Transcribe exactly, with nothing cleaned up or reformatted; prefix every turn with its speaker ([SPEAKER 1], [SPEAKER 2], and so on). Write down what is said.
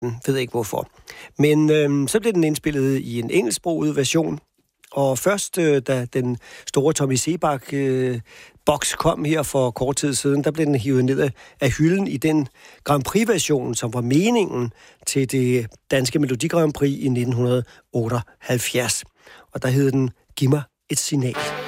[SPEAKER 1] Jeg ved ikke hvorfor. Men øh, så blev den indspillet i en engelsksproget version, og først øh, da den store Tommy Sebak øh, boks kom her for kort tid siden, der blev den hivet ned af hylden i den Grand Prix-version, som var meningen til det danske Melodi Grand Prix i nitten otteoghalvfjerds. Og der hed den Giv mig et signal.